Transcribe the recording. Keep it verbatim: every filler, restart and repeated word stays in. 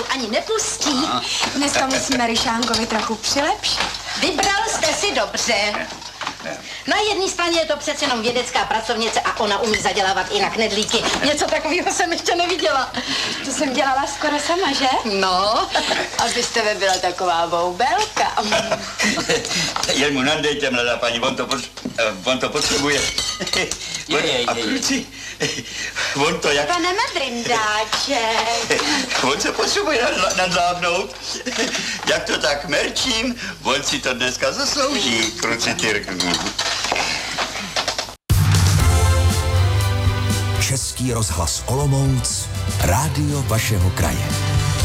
ani nepustí. Dneska musíme Ryšánkovi trochu přilepšit. Vybral jste si dobře. Na jedné straně je to přece jenom vědecká pracovnice a ona umí zadělávat i na knedlíky. Něco takového jsem ještě neviděla. To jsem dělala skoro sama, že? No. Abyste by byla taková boubelka. Jen mu nandejte, mladá paní, on to, pot, on to potřebuje. Jej, a kluci, on to jak... Pane Madrindáček. On se potřebuje nadlábnout. Jak to tak merčím, on si to dneska zaslouží, kluci Tyrknu. Český rozhlas Olomouc, rádio vašeho kraje.